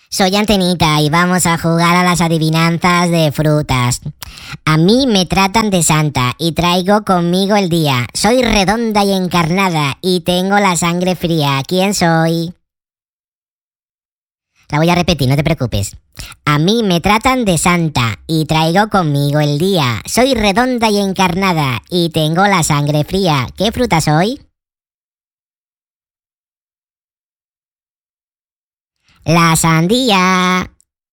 Soy Antenita y vamos a jugar a las adivinanzas de frutas. A mí me tratan de santa y traigo conmigo el día. Soy redonda y encarnada y tengo la sangre fría. ¿Quién soy? La voy a repetir, no te preocupes. A mí me tratan de santa y traigo conmigo el día. Soy redonda y encarnada y tengo la sangre fría. ¿Qué fruta soy? La sandía.